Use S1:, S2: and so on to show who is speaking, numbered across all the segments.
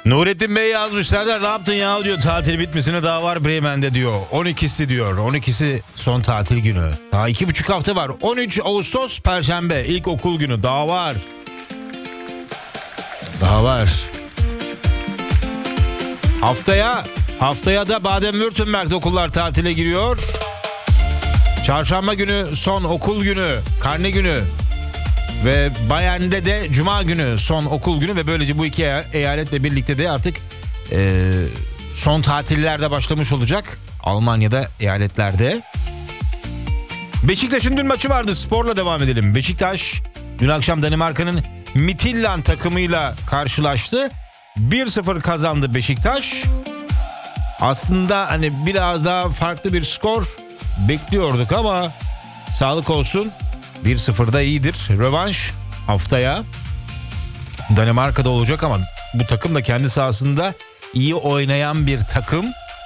S1: Nurettin Bey yazmışlar da ne yaptın ya diyor, tatil bitmesine daha var Bremen'de diyor. 12'si diyor, 12'si son tatil günü. Daha 2,5 hafta var. 13 Ağustos Perşembe ilk okul günü, daha var. Daha var. Haftaya da Baden-Württemberg'de okullar tatile giriyor. Çarşamba günü son okul günü, karne günü. Ve Bayern'de de Cuma günü son okul günü ve böylece bu iki eyaletle birlikte de artık son tatiller de başlamış olacak. Almanya'da, eyaletlerde. Beşiktaş'ın dün maçı vardı, sporla devam edelim. Beşiktaş dün akşam Danimarka'nın Midtjylland takımıyla karşılaştı. 1-0 kazandı Beşiktaş. Aslında hani biraz daha farklı bir skor bekliyorduk ama sağlık olsun. 1-0'da iyidir. Rövanş haftaya Danimarka'da olacak ama bu takım da kendi sahasında iyi oynayan bir takım.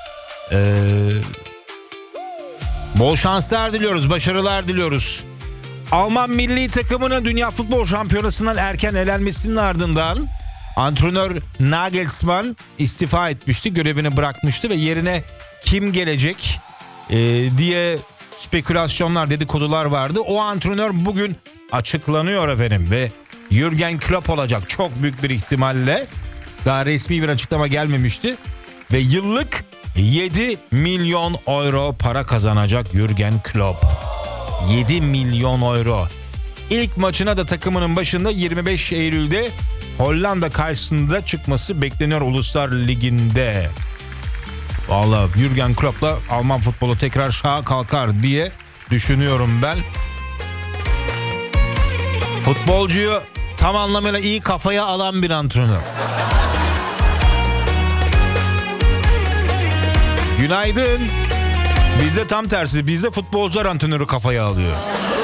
S1: Bol şanslar diliyoruz, başarılar diliyoruz. Alman milli takımının Dünya Futbol Şampiyonası'ndan erken elenmesinin ardından antrenör Nagelsmann istifa etmişti, görevini bırakmıştı ve yerine kim gelecek diye spekülasyonlar, dedikodular vardı. O antrenör bugün açıklanıyor efendim ve Jürgen Klopp olacak çok büyük bir ihtimalle. Daha resmi bir açıklama gelmemişti ve yıllık 7 milyon euro para kazanacak Jürgen Klopp. 7 milyon euro. İlk maçına da takımının başında 25 Eylül'de Hollanda karşısında çıkması bekleniyor Uluslar Ligi'nde. Vallahi Jürgen Klopp'la Alman futbolu tekrar şaha kalkar diye düşünüyorum ben. Futbolcuyu tam anlamıyla iyi kafaya alan bir antrenör. Günaydın. Bizde tam tersi. Bizde futbolcular antrenörü kafaya alıyor.